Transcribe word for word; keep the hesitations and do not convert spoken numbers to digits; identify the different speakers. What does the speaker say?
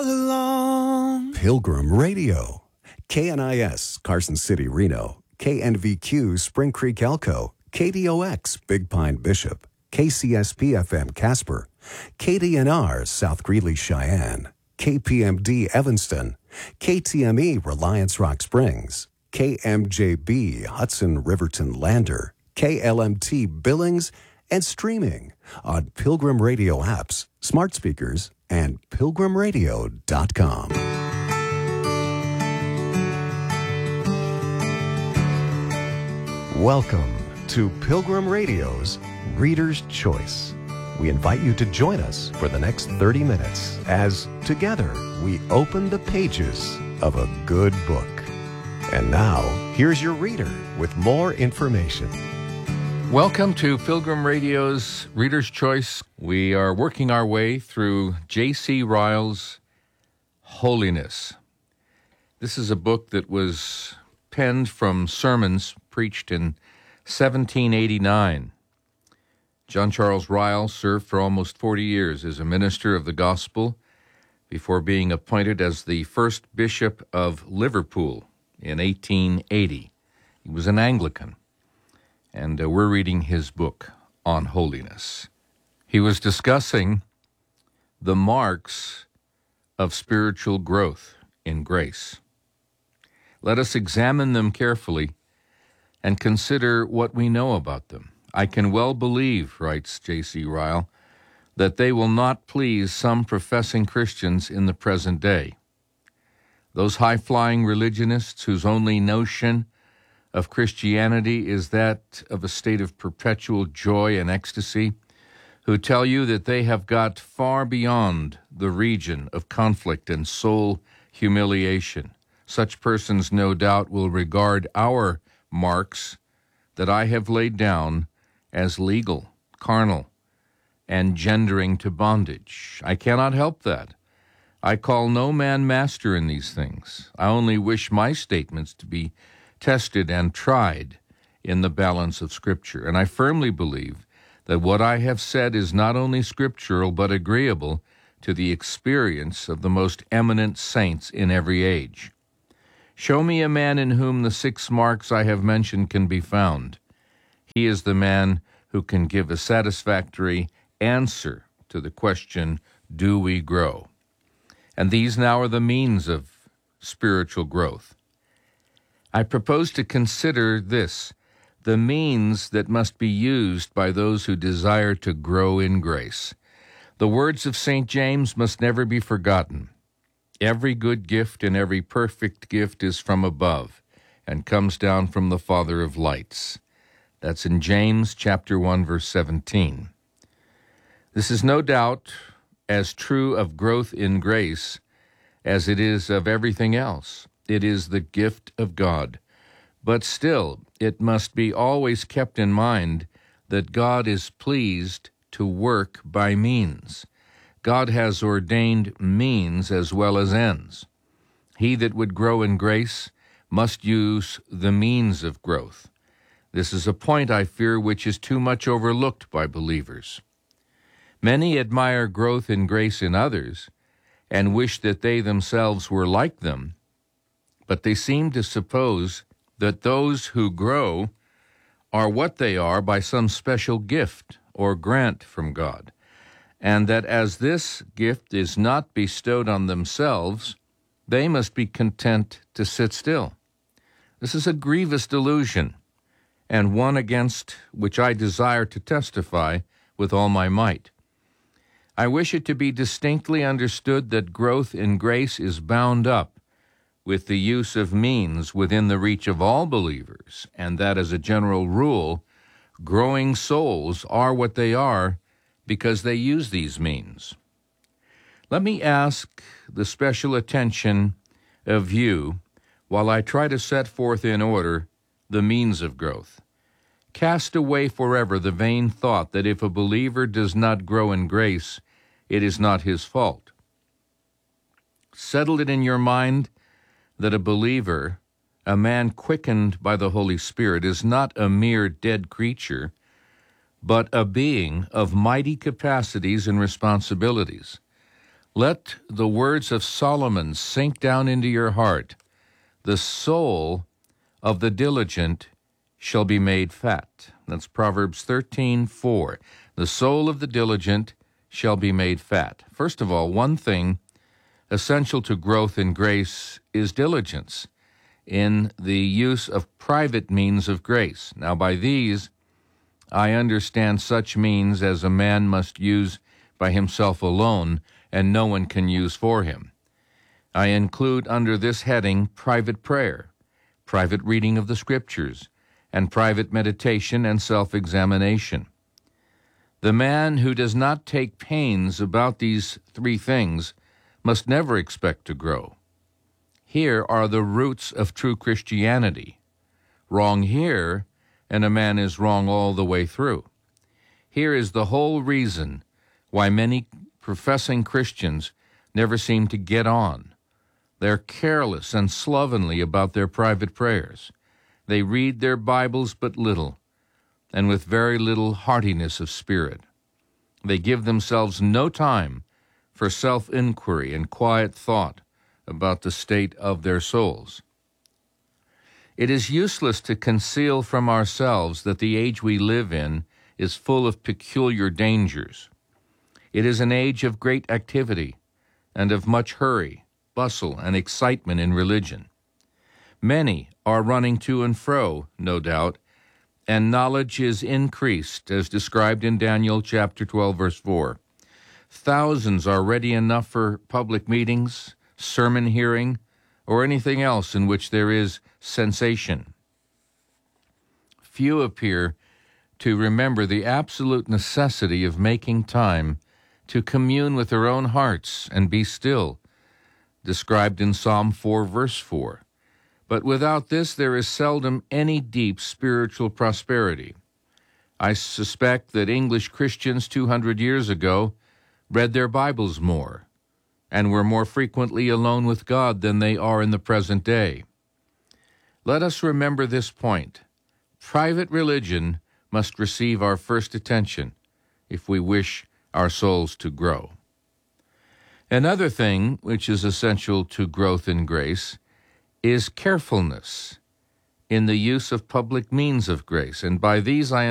Speaker 1: Along. Pilgrim Radio. K N I S, Carson City, Reno. K N V Q, Spring Creek, Elko. K D O X, Big Pine, Bishop. K C S P F M, Casper. K D N R, South Greeley, Cheyenne. K P M D, Evanston. K T M E, Reliance Rock Springs. K M J B, Hudson, Riverton, Lander. K L M T, Billings, and streaming on Pilgrim Radio apps, smart speakers, and pilgrim radio dot com. Welcome to Pilgrim Radio's Reader's Choice. We invite you to join us for the next thirty minutes as together we open the pages of a good book. And now, here's your reader with more information.
Speaker 2: Welcome to Pilgrim Radio's Reader's Choice. We are working our way through J C Ryle's Holiness. This is a book that was penned from sermons preached in seventeen eighty-nine. John Charles Ryle served for almost forty years as a minister of the gospel before being appointed as the first bishop of Liverpool in eighteen eighty. He was an Anglican. And uh, we're reading his book on holiness. He was discussing the marks of spiritual growth in grace. Let us examine them carefully and consider what we know about them. I can well believe, writes J C Ryle, that they will not please some professing Christians in the present day. Those high-flying religionists whose only notion of Christianity is that of a state of perpetual joy and ecstasy, who tell you that they have got far beyond the region of conflict and soul humiliation. Such persons, no doubt, will regard our marks that I have laid down as legal, carnal, and gendering to bondage. I cannot help that. I call no man master in these things. I only wish my statements to be tested and tried in the balance of Scripture. And I firmly believe that what I have said is not only scriptural, but agreeable to the experience of the most eminent saints in every age. Show me a man in whom the six marks I have mentioned can be found. He is the man who can give a satisfactory answer to the question, do we grow? And these now are the means of spiritual growth. I propose to consider this, the means that must be used by those who desire to grow in grace. The words of Saint James must never be forgotten. Every good gift and every perfect gift is from above and comes down from the Father of lights. That's in James chapter one, verse seventeen. This is no doubt as true of growth in grace as it is of everything else. It is the gift of God. But still, it must be always kept in mind that God is pleased to work by means. God has ordained means as well as ends. He that would grow in grace must use the means of growth. This is a point, I fear, which is too much overlooked by believers. Many admire growth in grace in others and wish that they themselves were like them, but they seem to suppose that those who grow are what they are by some special gift or grant from God, and that as this gift is not bestowed on themselves, they must be content to sit still. This is a grievous delusion, and one against which I desire to testify with all my might. I wish it to be distinctly understood that growth in grace is bound up with the use of means within the reach of all believers, and that as a general rule, growing souls are what they are because they use these means. Let me ask the special attention of you while I try to set forth in order the means of growth. Cast away forever the vain thought that if a believer does not grow in grace, it is not his fault. Settle it in your mind that a believer, a man quickened by the Holy Spirit, is not a mere dead creature, but a being of mighty capacities and responsibilities. Let the words of Solomon sink down into your heart. The soul of the diligent shall be made fat. That's Proverbs thirteen four. The soul of the diligent shall be made fat. First of all, one thing essential to growth in grace is diligence in the use of private means of grace. Now, by these, I understand such means as a man must use by himself alone, and no one can use for him. I include under this heading private prayer, private reading of the Scriptures, and private meditation and self-examination. The man who does not take pains about these three things must never expect to grow. Here are the roots of true Christianity. Wrong here, and a man is wrong all the way through. Here is the whole reason why many professing Christians never seem to get on. They're careless and slovenly about their private prayers. They read their Bibles but little, and with very little heartiness of spirit. They give themselves no time for self-inquiry and quiet thought about the state of their souls. It is useless to conceal from ourselves that the age we live in is full of peculiar dangers. It is an age of great activity and of much hurry, bustle, and excitement in religion. Many are running to and fro, no doubt, and knowledge is increased, as described in Daniel chapter twelve, verse four. Thousands are ready enough for public meetings, sermon hearing, or anything else in which there is sensation. Few appear to remember the absolute necessity of making time to commune with their own hearts and be still, described in Psalm four, verse four. But without this, there is seldom any deep spiritual prosperity. I suspect that English Christians two hundred years ago read their Bibles more and were more frequently alone with God than they are in the present day. Let us remember this point. Private religion must receive our first attention if we wish our souls to grow. Another thing which is essential to growth in grace is carefulness in the use of public means of grace, and by these I